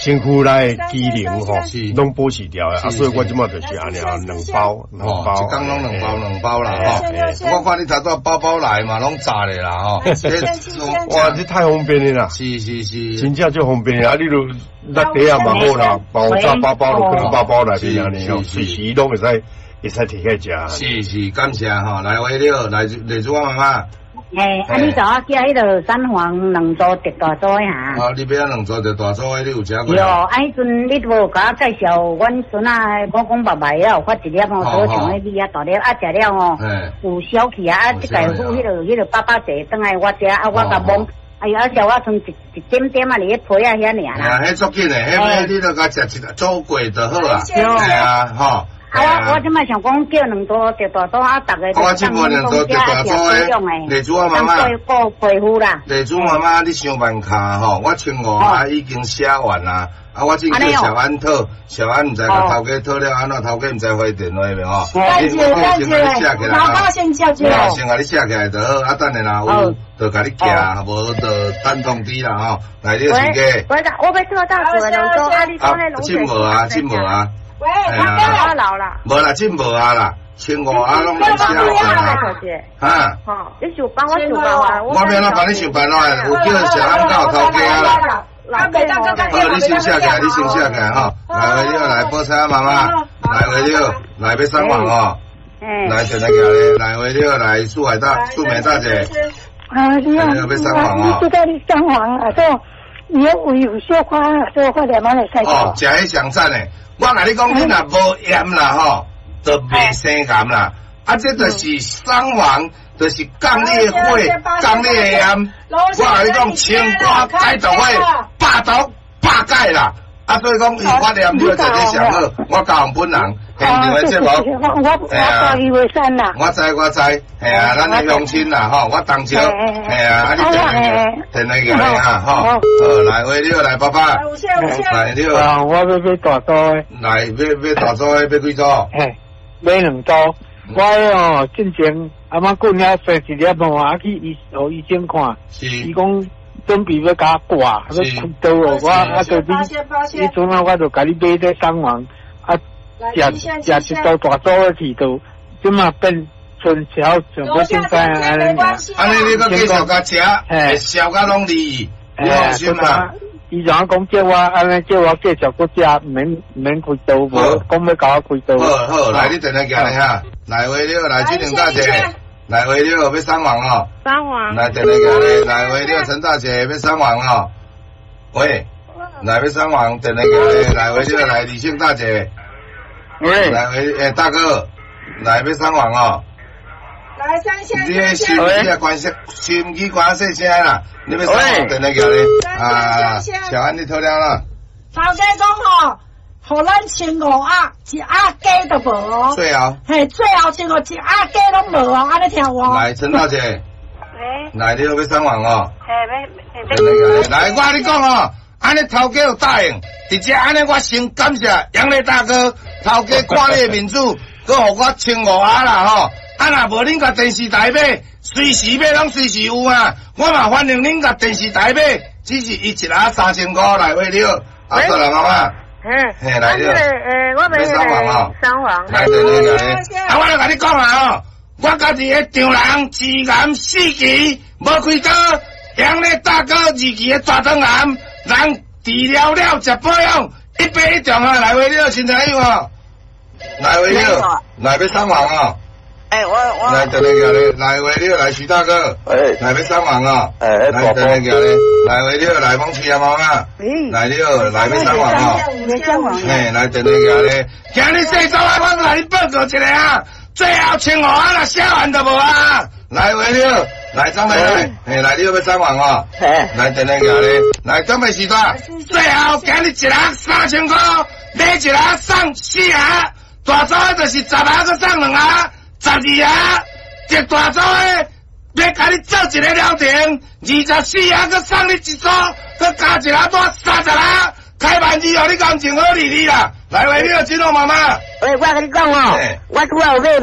身躯内机能吼，拢保持掉的，所以我即马就是安尼啊，两包， 一工拢两包啦吼。我看你头拄包包来嘛，拢炸咧啦吼。 哇，这太方便了啦！ 是， 真正就方便啊！你就那底下嘛好啦，爆炸包包就可能包包来边安尼吼，随时拢会使摕起来食。 是，感谢吼，来为了来主我妈妈。 你就我叫迄个三黄两组特大组哈。 你要两组特大组的，你有食过？ 有，迄阵你无甲我介绍，阮孙啊，我讲爸爸了，发一粒哦，所像迄米啊大粒，食了哦，有消气啊，即个迄个爸爸坐转来我食，我甲摸，叫我剩一点点啊，伫迄皮啊遐尔啦。 迄足紧诶，迄你著甲食一做过就好啦。系啊，吼。 我即摆想讲叫两组特大组逐个我即摆两组特大组诶，地主我妈妈， 过皮肤啦。 地主妈妈，你想办卡吼？我称号已经写完啦。我正叫小安讨，小安毋知甲头家讨了安怎，头家毋知回电话未吼？ 感谢，老高先叫住。 先甲你写起来就好，等下若有就甲你寄，无就等通知啦吼。来，你个时间。 我要做大事两组，你讲迄拢真无啊。 喂，我老了。 无啦，真无啊啦，15啊拢来写啦。哈。 你想帮我想办法。 我免帮你想办法，有叫小安到头家啦。你先写起来，吼。来为了来报菜妈妈，来为了来要上网哦。来就那个来为了来苏美大姐。 你要上网哦。知道你上网啊，说你有小花点嘛来开。 食迄上赞诶。我甲你讲，你若无盐啦吼，就袂生癌啦。这就是伤亡，就是降裂火、降裂盐。我甲你讲，清肝解毒火、百毒百解啦。所以讲，伊发炎你要做这上好。我教本人现场的节目， 我12月3啦。 我知，系啊，咱的乡亲啦吼，我当朝，系啊，你电来个啊，吼，来为了来爸爸，来了， 我要大组的， 来要大组的，要几组？ 买两组，我进前阿妈过年生一粒毛去医生看，伊讲准备要甲我挂，要开刀哦，我就你阵啊，我就甲你买在上网食一刀大组的去刀，即嘛变。春桥全部现在安尼你搁继续甲食，会烧甲拢利，你放心啦。 伊讲叫我安尼叫我继续搁食，免开刀，无讲要甲我开刀。 好，来你电话行咧哈，来为了来金玲大姐，来为了要上网哦。 上网。 来电话行咧，来为了陈大姐要上网哦。喂，来要上网，电话行咧，来为了来李姓大姐。 喂， 来为大哥，来要上网哦。 来三线， 你的心机关系，心机关细声啦，你要上网电话叫你小安你脱了啦。 头家讲吼，互咱15啊，一鸭鸡都无。 最后。 嘿，最后15一鸭鸡拢无哦，安尼听我。 来，陈大姐。 喂。 来，你要上网哦。 来， 我跟你讲哦，安尼头家有答应，直接安尼我先感谢杨丽大哥，头家看你的面子，佮互我15啊啦吼。若无恁甲电视台买，随时买拢随时有啊！我嘛欢迎恁甲电视台买，只是伊一下3500来买了。说啦妈妈，嘿来了， 我买上网哦， 上网。 来对对对，我来甲你讲啊哦，我家己迄丈人治癌4期，无开刀，杨丽大哥2期的大肠癌，人治疗了食保养，100种啊！来买了，新朋友哦，来买了，来要上网哦。 我来等那个嘞，来为了来徐大哥，来要上网啊，来等那个嘞，来为了来帮徐阿妈啊，来了来要上网啊，来等那个嘞，今日4周啊，我来报告一个啊，最后15啊，那写完都无啊，来为了来张美来，来你要上网啊，来等那个嘞，来张美时段，最后今日一人3000块，买一人送4盒，大组的就是10盒搁送2盒。12盒，一大组的，要甲你做一个疗程，24盒，搁送你1组，搁加一盒多30盒，开万字哦，你感情好利利啦，来为你个金龙妈妈。 喂，我跟你讲哦，我拄好买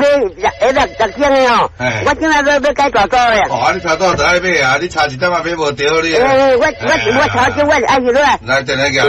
6斤的哦，我今仔要改大组的。 哦，你差多就爱买啊，你差一点仔买无着你。 我差少，我爱去落。 来，等下个。